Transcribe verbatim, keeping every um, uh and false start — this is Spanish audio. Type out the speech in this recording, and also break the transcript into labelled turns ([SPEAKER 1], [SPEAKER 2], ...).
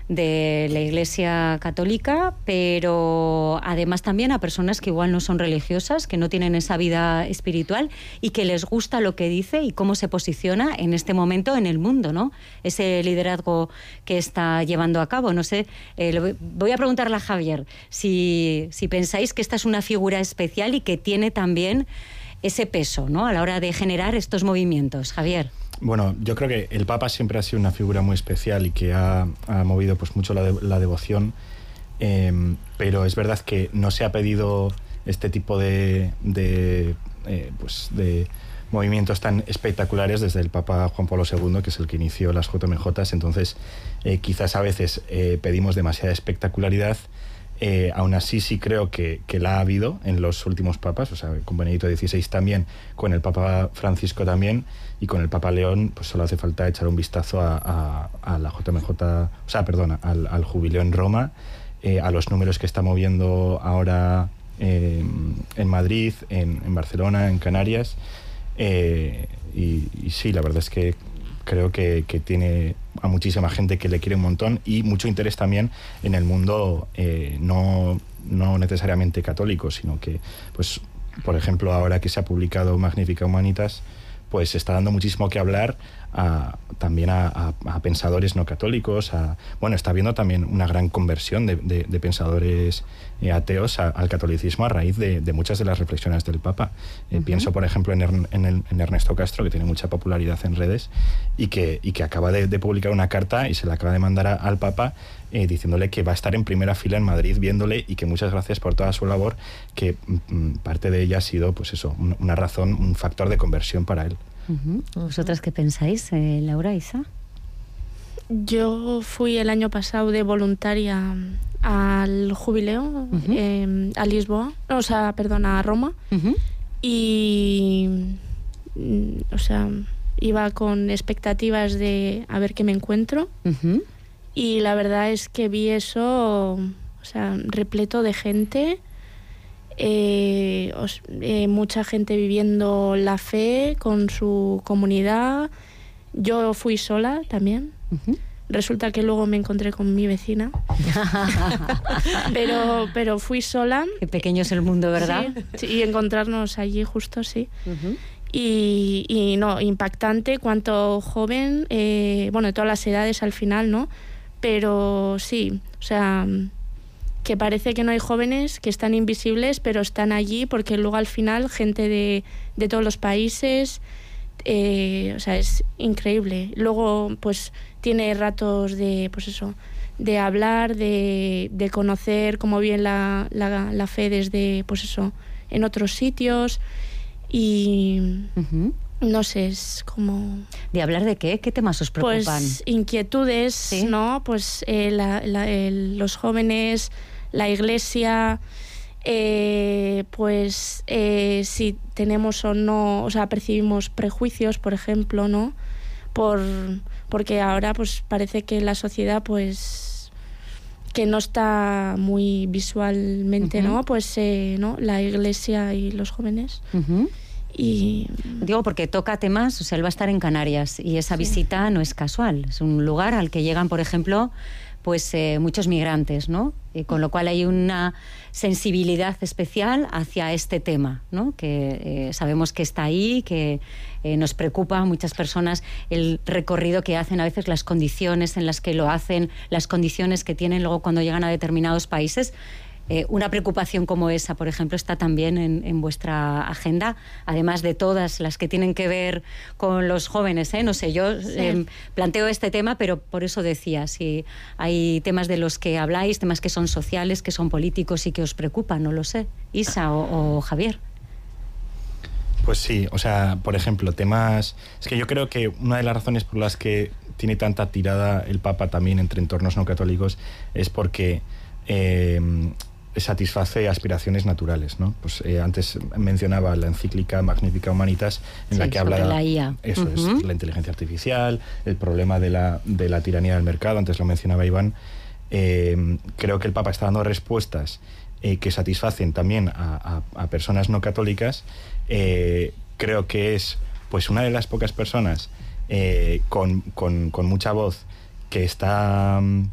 [SPEAKER 1] de la Iglesia Católica, pero además también a personas que igual no son religiosas, que no tienen esa vida espiritual y que les gusta lo que dice y cómo se posiciona en este momento en el mundo, ¿no? Ese liderazgo que está llevando a cabo. No sé, eh, lo, voy a preguntarle a Javier si, si pensáis que esta es una figura especial y que tiene también ese peso, ¿no?, a la hora de generar estos movimientos. Javier.
[SPEAKER 2] Bueno, yo creo que el Papa siempre ha sido una figura muy especial y que ha, ha movido pues mucho la, de, la devoción, eh, pero es verdad que no se ha pedido este tipo de, de, eh, pues de movimientos tan espectaculares desde el Papa Juan Pablo segundo, que es el que inició las J M J. Entonces, eh, quizás a veces eh, pedimos demasiada espectacularidad. Eh, aún así sí creo que, que la ha habido en los últimos papas, o sea, con Benedicto dieciséis también, con el Papa Francisco también, y con el Papa León pues solo hace falta echar un vistazo a, a, a la J M J, o sea, perdona, al, al jubileo en Roma, eh, a los números que está moviendo ahora eh, en Madrid, en, en Barcelona, en Canarias, eh, y, y sí, la verdad es que creo que, que tiene a muchísima gente que le quiere un montón y mucho interés también en el mundo eh, no, no necesariamente católico, sino que, pues, por ejemplo, ahora que se ha publicado Magnificat Humanitas, pues está dando muchísimo que hablar a, también a, a, a pensadores no católicos. A, bueno, está habiendo también una gran conversión de, de, de pensadores eh, ateos a, al catolicismo a raíz de, de muchas de las reflexiones del Papa. Eh, uh-huh. Pienso, por ejemplo, en, er, en, el, en Ernesto Castro, que tiene mucha popularidad en redes y que, y que acaba de, de publicar una carta y se la acaba de mandar a, al Papa eh, diciéndole que va a estar en primera fila en Madrid viéndole y que muchas gracias por toda su labor, que mm, parte de ella ha sido, pues eso, un, una razón, un factor de conversión para él.
[SPEAKER 1] Uh-huh. ¿Vosotras qué pensáis, eh, Laura, Isa?
[SPEAKER 3] Yo fui el año pasado de voluntaria al jubileo, uh-huh. eh, a Lisboa, o sea, perdón, a Roma, uh-huh. y, o sea, iba con expectativas de a ver qué me encuentro, uh-huh. y la verdad es que vi eso, o sea, repleto de gente. Eh, os, eh, mucha gente viviendo la fe con su comunidad. Yo fui sola también. Uh-huh. Resulta que luego me encontré con mi vecina. pero, pero fui sola.
[SPEAKER 1] Qué pequeño es el mundo, ¿verdad?
[SPEAKER 3] Sí, y encontrarnos allí justo, sí.
[SPEAKER 1] Uh-huh.
[SPEAKER 3] Y, y no, impactante, cuánto joven, eh, bueno, de todas las edades al final, ¿no? Pero sí, o sea, que parece que no hay jóvenes, que están invisibles, pero están allí porque luego al final gente de, de todos los países, eh, o sea, es increíble. Luego, pues, tiene ratos de, pues eso, de hablar, de, de conocer cómo viene la, la, la fe desde, pues eso, en otros sitios y... Uh-huh. No sé, es como...
[SPEAKER 1] ¿De hablar de qué? ¿Qué temas os preocupan?
[SPEAKER 3] Pues inquietudes, ¿sí? ¿No? Pues eh, la, la, el, los jóvenes, la iglesia, eh, pues eh, si tenemos o no, o sea, percibimos prejuicios, por ejemplo, ¿no? Por, porque ahora pues parece que la sociedad pues que no está muy visualmente, uh-huh. ¿no? Pues eh, ¿no? La iglesia y los jóvenes.
[SPEAKER 1] Uh-huh.
[SPEAKER 3] Y...
[SPEAKER 1] Digo porque toca temas, o sea, él va a estar en Canarias y esa sí. visita no es casual, es un lugar al que llegan, por ejemplo, pues eh, muchos migrantes, ¿no? Y con lo cual hay una sensibilidad especial hacia este tema, ¿no? Que eh, sabemos que está ahí, que eh, nos preocupa a muchas personas el recorrido que hacen, a veces las condiciones en las que lo hacen, las condiciones que tienen luego cuando llegan a determinados países. Eh, una preocupación como esa, por ejemplo, está también en, en vuestra agenda, además de todas las que tienen que ver con los jóvenes, ¿eh? No sé, yo sí. eh, planteo este tema, pero por eso decía, si hay temas de los que habláis, temas que son sociales, que son políticos y que os preocupan, no lo sé. Isa o, o Javier.
[SPEAKER 2] Pues sí, o sea, por ejemplo, temas... Es que yo creo que una de las razones por las que tiene tanta tirada el Papa también entre entornos no católicos es porque... Eh, satisface aspiraciones naturales, ¿no? Pues eh, antes mencionaba la encíclica Magnificat Humanitas, en sí, la que habla
[SPEAKER 1] de la I A.
[SPEAKER 2] Eso uh-huh. es, la inteligencia artificial, el problema de la, de la tiranía del mercado, antes lo mencionaba Iván. Eh, creo que el Papa está dando respuestas eh, que satisfacen también a, a, a personas no católicas. Eh, creo que es pues una de las pocas personas eh, con, con, con mucha voz que está